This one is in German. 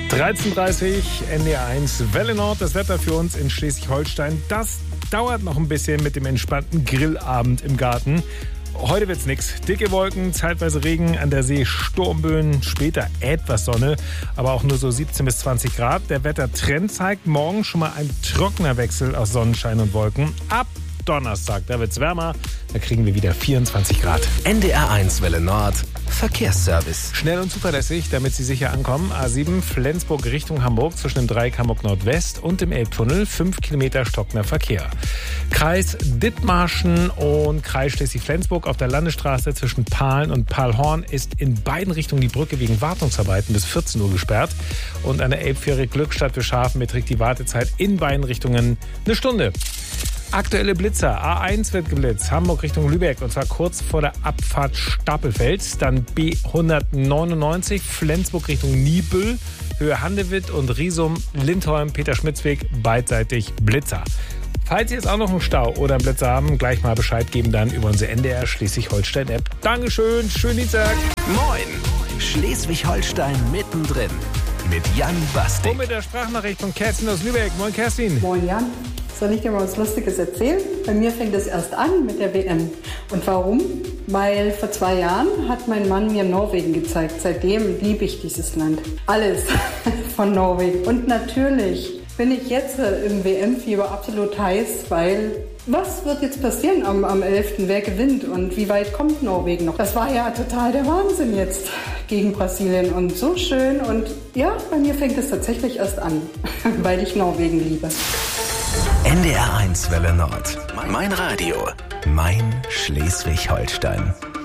13:30 NDR1 Welle Nord. Das Wetter für uns in Schleswig-Holstein. Das dauert noch ein bisschen mit dem entspannten Grillabend im Garten. Heute wird's nix. Dicke Wolken, zeitweise Regen, an der See Sturmböen, später etwas Sonne, aber auch nur so 17 bis 20 Grad. Der Wettertrend zeigt morgen schon mal ein trockener Wechsel aus Sonnenschein und Wolken. Ab Donnerstag, da wird's wärmer, da kriegen wir wieder 24 Grad. NDR1 Welle Nord, Verkehrsservice. Schnell und zuverlässig, damit Sie sicher ankommen. A7 Flensburg Richtung Hamburg zwischen dem Dreieck Hamburg Nordwest und dem Elbtunnel. 5 Kilometer stockender Verkehr. Kreis Dithmarschen und Kreis Schleswig-Flensburg auf der Landesstraße zwischen Pahlen und Pahlhorn ist in beiden Richtungen die Brücke wegen Wartungsarbeiten bis 14 Uhr gesperrt. Und an der Elbfähre Glückstadt für Schafen beträgt die Wartezeit in beiden Richtungen eine Stunde. Aktuelle Blitzer. A1 wird geblitzt, Hamburg Richtung Lübeck, und zwar kurz vor der Abfahrt Stapelfeld. Dann B199, Flensburg Richtung Niebüll, Höhe Handewitt und Riesum, Lindholm, Peter-Schmitz-Weg, beidseitig Blitzer. Falls Sie jetzt auch noch einen Stau oder einen Blitzer haben, gleich mal Bescheid geben dann über unsere NDR Schleswig-Holstein-App. Dankeschön, schönen Dienstag. Moin, Schleswig-Holstein mittendrin mit Jan Bastik. Und mit der Sprachnachricht von Kerstin aus Lübeck. Moin Kerstin. Moin Jan. Soll ich dir mal was Lustiges erzählen? Bei mir fängt es erst an mit der WM. Und warum? Weil vor 2 Jahren hat mein Mann mir Norwegen gezeigt. Seitdem liebe ich dieses Land. Alles von Norwegen. Und natürlich bin ich jetzt im WM-Fieber absolut heiß, weil was wird jetzt passieren am 11.? Wer gewinnt und wie weit kommt Norwegen noch? Das war ja total der Wahnsinn jetzt gegen Brasilien und so schön. Und ja, bei mir fängt es tatsächlich erst an, weil ich Norwegen liebe. NDR1 Welle Nord. Mein Radio. Mein Schleswig-Holstein.